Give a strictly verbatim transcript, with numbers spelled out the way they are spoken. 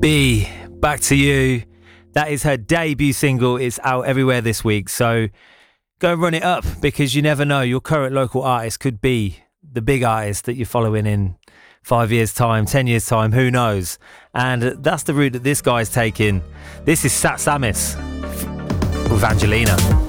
B, Back to You. That is her debut single. It's out everywhere this week, so go and run it up, because you never know, your current local artist could be the big artist that you're following in five years time, ten years time, who knows. And that's the route that this guy's taking. This is Sat Samis with Angelina.